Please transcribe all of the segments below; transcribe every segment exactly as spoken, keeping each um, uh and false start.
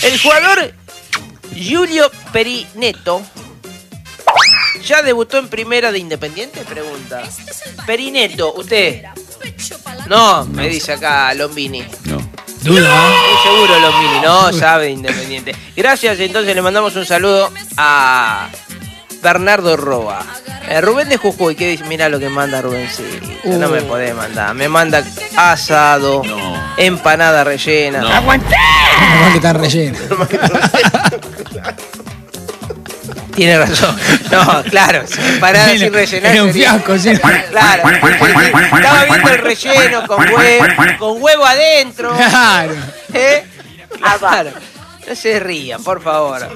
El jugador Giulio Perineto ya debutó en primera de Independiente, pregunta. Perineto, usted. No, me dice acá Lombini. No. Duda. Muy seguro Lombini, no sabe de Independiente. Gracias, entonces le mandamos un saludo a Bernardo Roa. Eh, Rubén de Jujuy, que dice, mira lo que manda Rubén, sí, uh. no me podés mandar. Me manda asado, no. empanada rellena. No. ¡Aguanté! No, que está rellena. Tiene razón. No, claro, empanada sin rellenar. Era un fiasco, sí. Claro. Estaba viendo el relleno con huevo, con huevo adentro. Claro. ¿Eh? Claro. No se rían, por favor.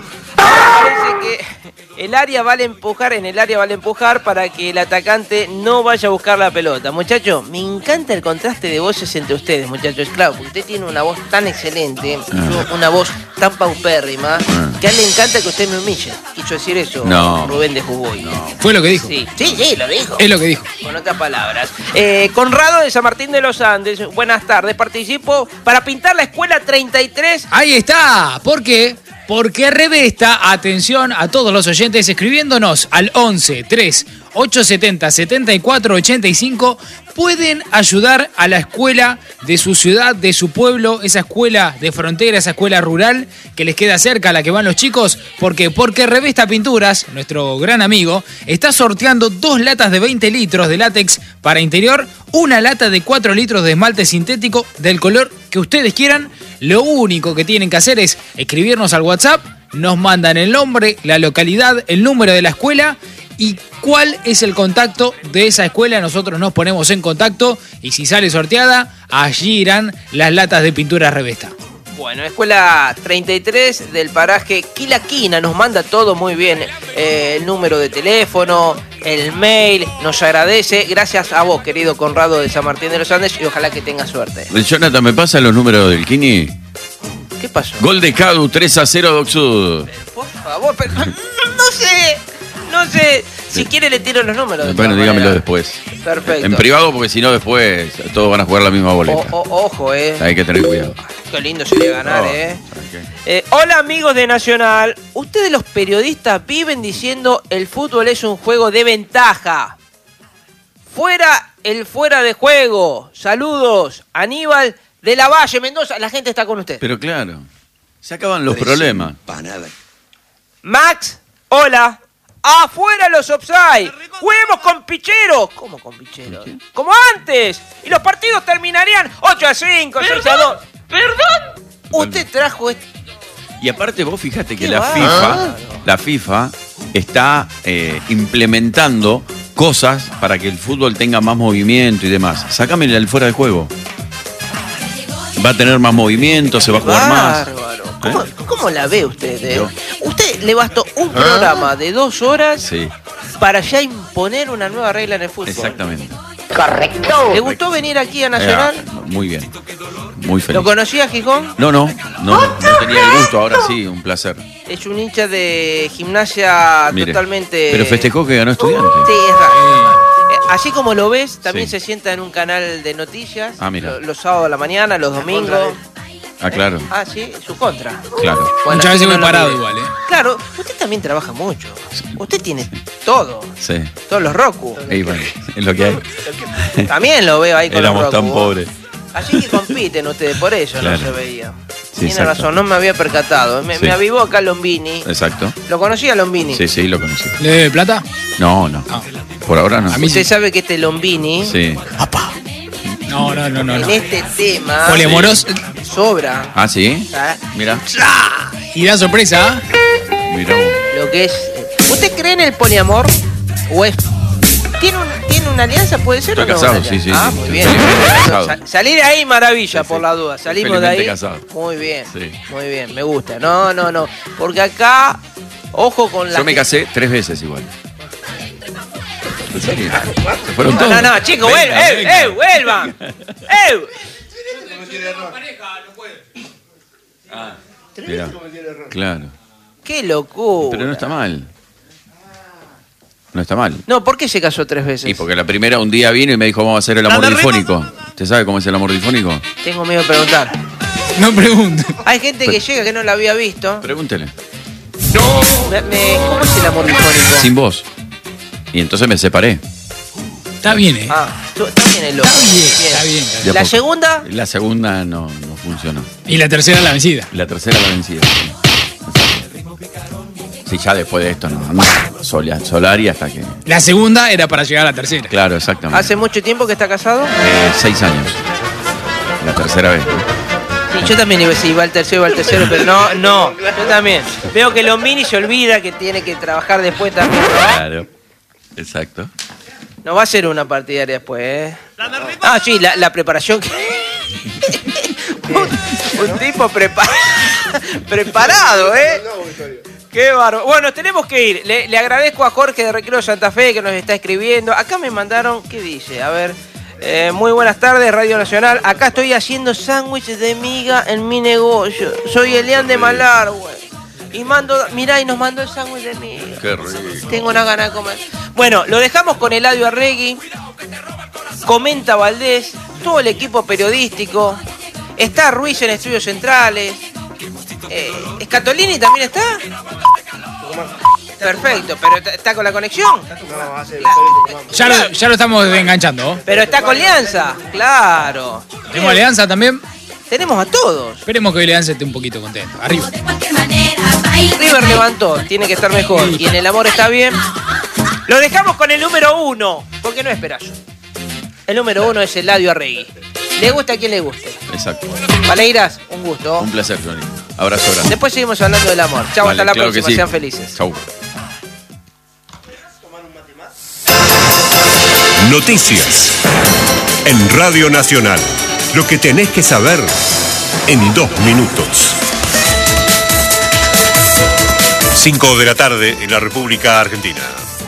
Parece que el área vale empujar, en el área vale empujar para que el atacante no vaya a buscar la pelota. Muchachos, me encanta el contraste de voces entre ustedes, muchachos. Claro, porque usted tiene una voz tan excelente, ah. una voz tan paupérrima, ah. que a él le encanta que usted me humille. Quiso decir eso, no. Rubén de Jujuy. No. Fue lo que dijo. Sí, sí, sí, lo dijo. Es lo que dijo. Con otras palabras. Eh, Conrado de San Martín de los Andes, buenas tardes. Participo para pintar la escuela treinta y tres. Ahí está. ¿Por qué? Porque Revesta, atención a todos los oyentes, escribiéndonos al once tres ocho setenta setenta y cuatro ochenta y cinco, pueden ayudar a la escuela de su ciudad, de su pueblo, esa escuela de frontera, esa escuela rural que les queda cerca, a la que van los chicos. ¿Por qué? Porque Revesta Pinturas, nuestro gran amigo, está sorteando dos latas de veinte litros de látex para interior, una lata de cuatro litros de esmalte sintético del color que ustedes quieran. Lo único que tienen que hacer es escribirnos al WhatsApp, nos mandan el nombre, la localidad, el número de la escuela y cuál es el contacto de esa escuela. Nosotros nos ponemos en contacto y si sale sorteada, allí irán las latas de pintura Revesta. Bueno, escuela treinta y tres del paraje Quilaquina, nos manda todo muy bien, eh, el número de teléfono, el mail, nos agradece. Gracias a vos, querido Conrado de San Martín de los Andes, y ojalá que tengas suerte. Jonathan, ¿me pasa los números del Kini? ¿Qué pasó? Gol de Cadu, tres a cero Doc Sud. Por favor, pero no sé, no sé. Si quiere le tiro los números. Bueno, dígamelo después. Perfecto. En privado, porque si no después todos van a jugar la misma boleta. O, o, ojo, eh. Hay que tener cuidado. Qué lindo sería ganar, oh, eh. Okay. eh. Hola amigos de Nacional. Ustedes los periodistas viven diciendo el fútbol es un juego de ventaja. Fuera el fuera de juego. Saludos. Aníbal de la Valle, Mendoza. La gente está con usted. Pero claro, se acaban los problemas. Max, hola. ¡Afuera los offside! ¡Juguemos con picheros! ¿Cómo con picheros? ¡Como antes! Y los partidos terminarían ocho a cinco, seis a dos. ¿Perdón? Usted trajo este... Y aparte vos fijate que la FIFA, la FIFA está eh, implementando cosas para que el fútbol tenga más movimiento y demás. Sácame el fuera de juego. Va a tener más movimiento, se va a jugar Bárbaro. más. ¿Cómo, ¿Eh? ¿Cómo la ve usted? Eh? Yo. Usted le bastó un programa de dos horas sí. para ya imponer una nueva regla en el fútbol. Exactamente. Correcto. ¿Le gustó venir aquí a Nacional? Eh, muy bien. Muy feliz. ¿Lo conocía Gijón? No, no, no, no tenía el gusto, ahora sí, un placer. Es un hincha de Gimnasia. Mire, totalmente... Pero festejó que ganó Estudiante. Sí, es raro. Eh, así como lo ves, también sí. se sienta en un canal de noticias. Ah, mira. Los, los sábados a la mañana, los domingos. Ah, claro. Eh, ah, sí, su contra. Claro. Bueno, muchas veces no me he parado igual, ¿eh? Claro, usted también trabaja mucho. Usted tiene sí. todo. Sí. Todos los Roku. Ey, bueno, es lo que hay. También lo veo ahí con Éramos los Roku. tan pobres. Así que compiten ustedes, por eso claro. no se veía. Sí, Tiene exacto. razón, no me había percatado. Me, sí. me avivó acá Lombini. Exacto. ¿Lo conocía Lombini? Sí, sí, lo conocí. ¿Le debe plata? No, no. Ah. Por ahora no. A mí usted sí. sabe que este Lombini... Sí. ¡Apa! No, no, no, no. En no. este tema... Poliamoroso. Sobra. Ah, ¿sí? ¿Ah? Mira. Y da sorpresa. Mira. Lo que es... ¿Usted cree en el poliamor? ¿O es...? ¿Tiene, un, ¿Tiene una alianza? ¿Puede ser Estoy o no? casado, sí, sí. Ah, sí, muy sí, bien. Sa- salir de ahí, maravilla, sí, por sí. la duda. Salimos de ahí. Casado. Muy bien, sí. muy bien, me gusta. No, no, no. Porque acá, ojo con la... Yo me casé tres veces igual. ¿En serio? Se fueron no, todos. no, no, chicos, vuelvan, eh, eh, vuelvan. Eh. Ah, mirá. Claro. Qué locura. Pero no está mal. No está mal. No, ¿por qué se casó tres veces? Y porque la primera un día vino y me dijo, vamos a hacer el amor difónico. ¿Usted sabe cómo es el amor difónico? Tengo miedo de preguntar. No pregunto. Hay gente que llega que no la había visto. Pregúntele. No. Me, me- ¿Cómo es el amor bifónico? Sin voz. Y entonces me separé. Está bien, ¿eh? Ah, tú- está bien el loco. Está bien, está bien, está bien. De a ¿La poco. segunda? La segunda no, no funcionó. Y la tercera la vencida. La tercera la vencida. Sí, ya después de esto no. no. Solia- Solari hasta que. La segunda era para llegar a la tercera. Claro, exactamente. ¿Hace mucho tiempo que está casado? Eh, seis años. La tercera vez. Sí, yo también iba a decir, iba al tercero, iba al tercero, pero no, no, yo también. Veo que Lombini se olvida que tiene que trabajar después también. Claro. Exacto. No va a ser una partidaria después, ¿eh? Ah, sí, la, la preparación que... un, un tipo prepa- preparado, ¿eh? Qué bárbaro. Bueno, tenemos que ir. Le, le agradezco a Jorge de Recreo Santa Fe que nos está escribiendo. Acá me mandaron, ¿qué dice? A ver... Eh, muy buenas tardes, Radio Nacional. Acá estoy haciendo sándwiches de miga en mi negocio. Soy Elian de Malargüe. Y mando, mirá, y nos mandó el sándwich de miga. Qué rico. Tengo una gana de comer. Bueno, lo dejamos con Eladio Arregui. Comenta Valdés. Todo el equipo periodístico. Está Ruiz en Estudios Centrales. Eh, ¿Escatolini también está? Perfecto, pero ¿está- ¿está con la conexión? Ya lo, ya lo estamos enganchando. ¿oh? Pero está con Alianza, claro. ¿Tenemos Alianza también? Tenemos a todos. Esperemos que hoy Alianza esté un poquito contento. Arriba. River levantó, tiene que estar mejor. Y en el amor está bien. Lo dejamos con el número uno, porque no es Perayo. El número uno es Eladio Arregui. Le gusta a quien le guste. Exacto. Valeiras, un gusto. Un placer, Johnny. Abrazo grande. Después seguimos hablando del amor. Chao, Vale, hasta la claro que próxima. sí. Sean felices. Chau. Noticias en Radio Nacional. Lo que tenés que saber en dos minutos. Cinco de la tarde en la República Argentina.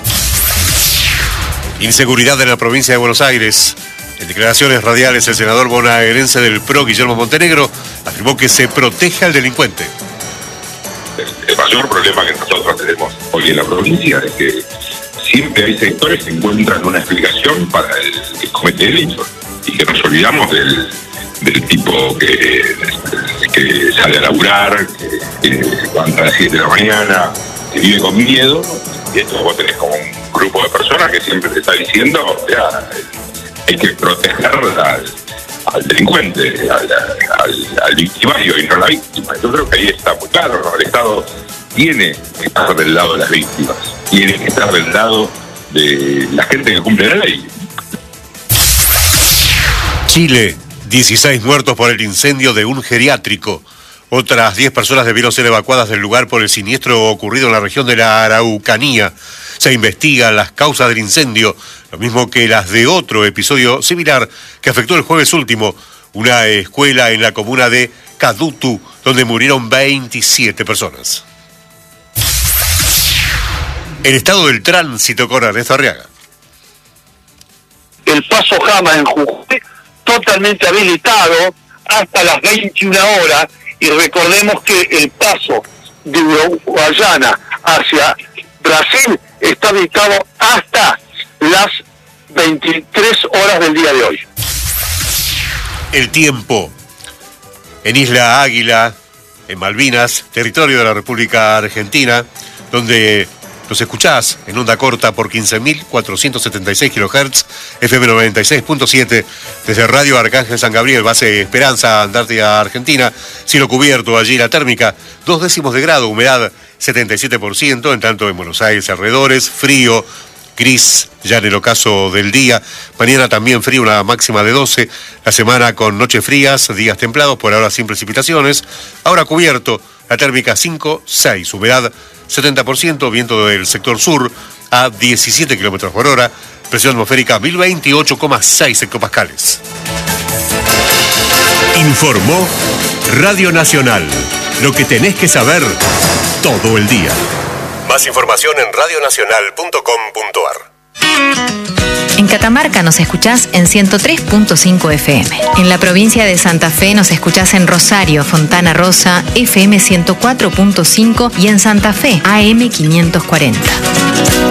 Inseguridad en la provincia de Buenos Aires. En declaraciones radiales, el senador bonaerense del P R O, Guillermo Montenegro, afirmó que se protege al delincuente. El mayor problema que nosotros tenemos hoy en la provincia es que siempre hay sectores que encuentran una explicación para el que comete delitos y que nos olvidamos del, del tipo que, que sale a laburar, que, que levanta a las siete de la mañana, que vive con miedo, y esto vos tenés como un grupo de personas que siempre te está diciendo, o sea, hay que proteger al, al delincuente, al, al, al victimario y no a la víctima. Yo creo que ahí está muy claro, ¿no? El Estado tiene que estar del lado de las víctimas, tiene que estar del lado de la gente que cumple la ley. Chile, dieciséis muertos por el incendio de un geriátrico. Otras diez personas debieron ser evacuadas del lugar por el siniestro ocurrido en la región de la Araucanía. Se investigan las causas del incendio, lo mismo que las de otro episodio similar que afectó el jueves último una escuela en la comuna de Cadutu, donde murieron veintisiete personas. El estado del tránsito con Ernesto Arriaga. El paso Jama en Jujuy totalmente habilitado hasta las veintiuna horas, y recordemos que el paso de Uruguayana hacia Brasil está habilitado hasta las veintitrés horas del día de hoy. El tiempo. En Isla Águila, en Malvinas, territorio de la República Argentina, donde nos escuchás en onda corta por quince mil cuatrocientos setenta y seis kilohertz, F M noventa y seis punto siete, desde Radio Arcángel San Gabriel, base Esperanza, Antártida, Argentina, cielo cubierto, allí la térmica, dos décimos de grado, humedad setenta y siete por ciento, en tanto en Buenos Aires alrededores, frío, gris, ya en el ocaso del día, mañana también frío, una máxima de doce, la semana con noches frías, días templados, por ahora sin precipitaciones, ahora cubierto, la térmica cinco, seis, humedad setenta por ciento, viento del sector sur a diecisiete kilómetros por hora, presión atmosférica mil veintiocho coma seis hectopascales. Informó Radio Nacional. Lo que tenés que saber todo el día. Más información en radio nacional punto com punto a r. En Catamarca nos escuchás en ciento tres punto cinco F M. En la provincia de Santa Fe nos escuchás en Rosario, Fontana Rosa, F M ciento cuatro punto cinco y en Santa Fe, A M quinientos cuarenta.